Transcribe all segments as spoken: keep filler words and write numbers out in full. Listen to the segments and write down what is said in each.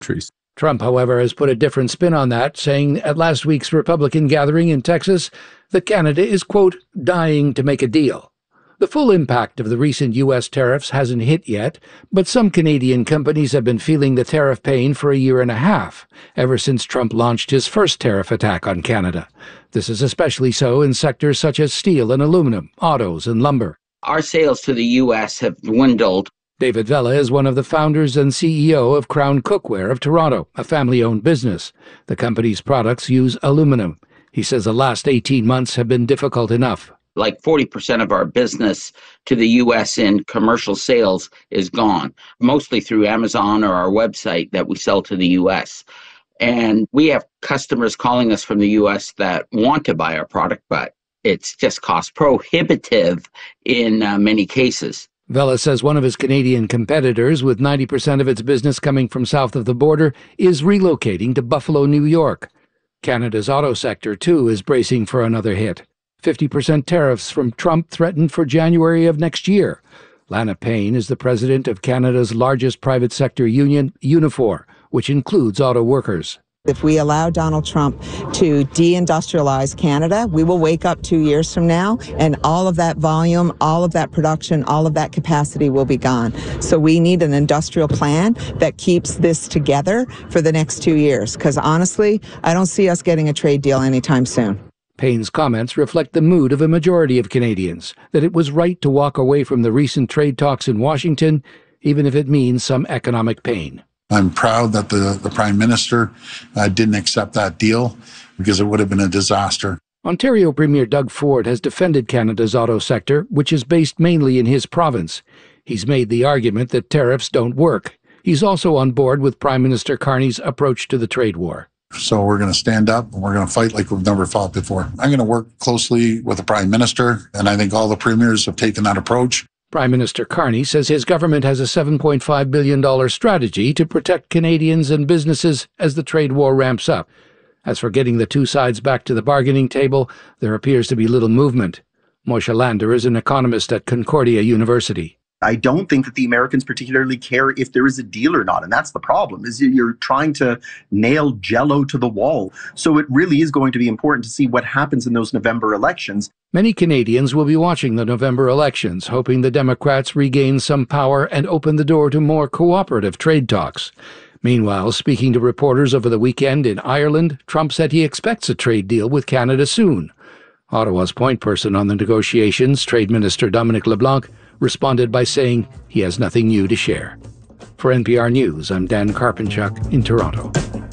countries. Trump, however, has put a different spin on that, saying at last week's Republican gathering in Texas that Canada is, quote, dying to make a deal. The full impact of the recent U S tariffs hasn't hit yet, but some Canadian companies have been feeling the tariff pain for a year and a half, ever since Trump launched his first tariff attack on Canada. This is especially so in sectors such as steel and aluminum, autos and lumber. Our sales to the U S have dwindled. David Vela is one of the founders and C E O of Crown Cookware of Toronto, a family-owned business. The company's products use aluminum. He says the last eighteen months have been difficult enough. Like forty percent of our business to the U S in commercial sales is gone, mostly through Amazon or our website that we sell to the U S. And we have customers calling us from the U S that want to buy our product, but it's just cost prohibitive in uh, many cases. Vela says one of his Canadian competitors, with ninety percent of its business coming from south of the border, is relocating to Buffalo, New York. Canada's auto sector, too, is bracing for another hit. fifty percent tariffs from Trump threatened for January of next year. Lana Payne is the president of Canada's largest private sector union, Unifor, which includes auto workers. If we allow Donald Trump to deindustrialize Canada, we will wake up two years from now and all of that volume, all of that production, all of that capacity will be gone. So we need an industrial plan that keeps this together for the next two years. Because honestly, I don't see us getting a trade deal anytime soon. Payne's comments reflect the mood of a majority of Canadians, that it was right to walk away from the recent trade talks in Washington, even if it means some economic pain. I'm proud that the, the Prime Minister uh, didn't accept that deal, because it would have been a disaster. Ontario Premier Doug Ford has defended Canada's auto sector, which is based mainly in his province. He's made the argument that tariffs don't work. He's also on board with Prime Minister Carney's approach to the trade war. So we're going to stand up and we're going to fight like we've never fought before. I'm going to work closely with the Prime Minister, and I think all the premiers have taken that approach. Prime Minister Carney says his government has a seven point five billion dollars strategy to protect Canadians and businesses as the trade war ramps up. As for getting the two sides back to the bargaining table, there appears to be little movement. Moshe Lander is an economist at Concordia University. I don't think that the Americans particularly care if there is a deal or not. And that's the problem, is you're trying to nail Jell-O to the wall. So it really is going to be important to see what happens in those November elections. Many Canadians will be watching the November elections, hoping the Democrats regain some power and open the door to more cooperative trade talks. Meanwhile, speaking to reporters over the weekend in Ireland, Trump said he expects a trade deal with Canada soon. Ottawa's point person on the negotiations, Trade Minister Dominic LeBlanc, responded by saying he has nothing new to share. For N P R News, I'm Dan Karpenchuk in Toronto.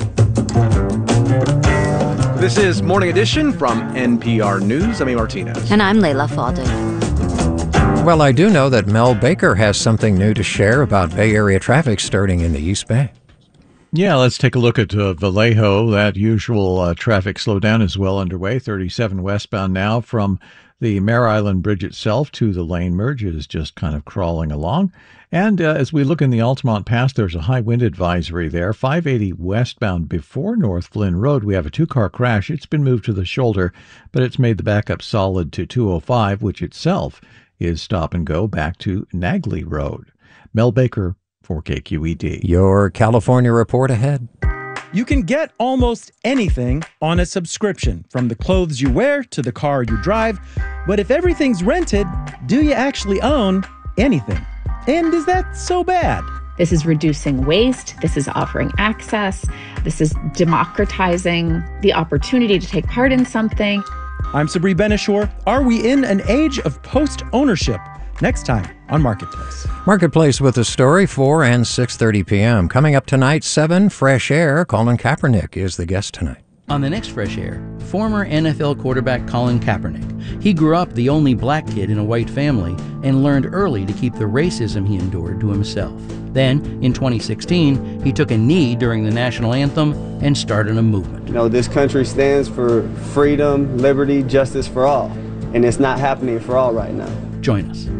This is Morning Edition from N P R News. I'm A. Martinez. And I'm Leila Fadel. Well, I do know that Mel Baker has something new to share about Bay Area traffic starting in the East Bay. Yeah, let's take a look at uh, Vallejo. That usual uh, traffic slowdown is well underway. thirty-seven westbound now from the Mare Island Bridge itself to the lane merge is just kind of crawling along. And uh, as we look in the Altamont Pass, there's a high wind advisory there. five eighty westbound before North Flynn Road, we have a two-car crash. It's been moved to the shoulder, but it's made the backup solid to two oh five, which itself is stop and go back to Nagley Road. Mel Baker for K Q E D. Your California report ahead. You can get almost anything on a subscription, from the clothes you wear to the car you drive. But if everything's rented, do you actually own anything? And is that so bad? This is reducing waste. This is offering access. This is democratizing the opportunity to take part in something. I'm Sabri Benishore. Are we in an age of post-ownership? Next time on Marketplace. Marketplace with a story, four and six thirty p.m. Coming up tonight, seven, Fresh Air. Colin Kaepernick is the guest tonight. On the next Fresh Air, former N F L quarterback Colin Kaepernick. He grew up the only black kid in a white family and learned early to keep the racism he endured to himself. Then, in twenty sixteen, he took a knee during the national anthem and started a movement. You know, this country stands for freedom, liberty, justice for all. And it's not happening for all right now. Join us.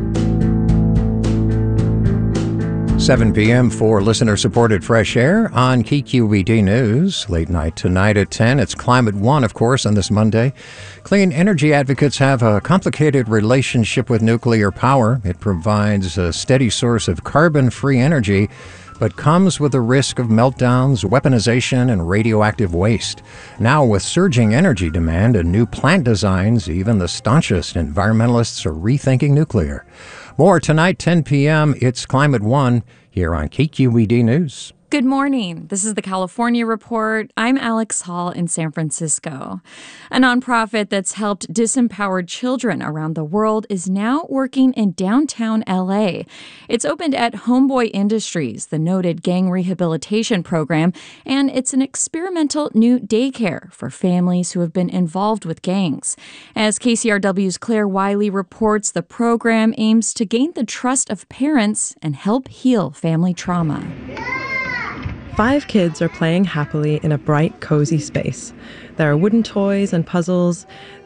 seven p.m. for listener-supported Fresh Air on K Q E D News. Late night tonight at ten. It's Climate One, of course, on this Monday. Clean energy advocates have a complicated relationship with nuclear power. It provides a steady source of carbon-free energy, but comes with the risk of meltdowns, weaponization, and radioactive waste. Now, with surging energy demand and new plant designs, even the staunchest environmentalists are rethinking nuclear. More tonight, ten p.m. It's Climate One here on K Q E D News. Good morning. This is the California Report. I'm Alex Hall in San Francisco. A nonprofit that's helped disempowered children around the world is now working in downtown L A. It's opened at Homeboy Industries, the noted gang rehabilitation program, and it's an experimental new daycare for families who have been involved with gangs. As K C R W's Claire Wiley reports, the program aims to gain the trust of parents and help heal family trauma. Five kids are playing happily in a bright, cozy space. There are wooden toys and puzzles.